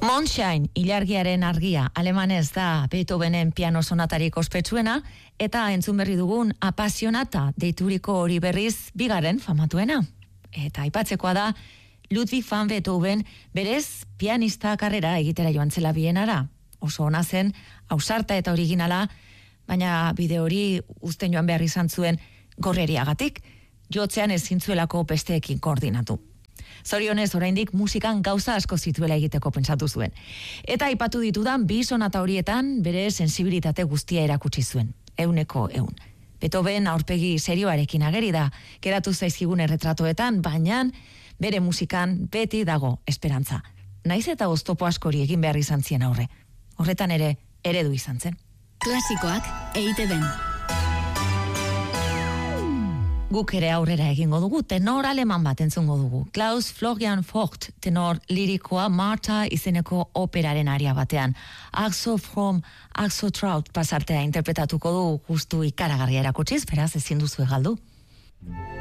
Mondschein, ilargiaren argia, alemanez da Beethovenen piano sonatarik ospetsuena, eta entzun berri dugun apasionata deituriko hori berriz bigaren famatuena. Eta aipatzekoa da, Ludwig van Beethoven berez pianista karrera egitera joan zela Bienara. Oso ona zen, ausarta eta originala, baina bide hori uzten joan behar izan zuen gorreriagatik, jotzean ezin zuelako besteekin koordinatu. Zorionez, oraindik musikan gauza asko zituela egiteko pentsatu zuen. Eta aipatu ditudan bi sonata horietan bere sensibilitate guztia erakutsi zuen. 100%. Beethoven aurpegi serioarekin ageri da, geratu zaizkigun erretratoetan, baina bere musikan beti dago esperantza. Naiz eta oztopo askori egin behar izan zien aurre. Horretan ere, eredu izan zen. Klasikoak EITB-n. Guk ere aurrera egingo dugu, tenor aleman bat entzungo dugu. Klaus Florian Vogt, tenor lirikoa Martha izeneko operaren aria batean. Axo From, Axo Trout pasartea interpretatuko du justu ikaragarria erakutsiz, beraz ezin duzu galdu.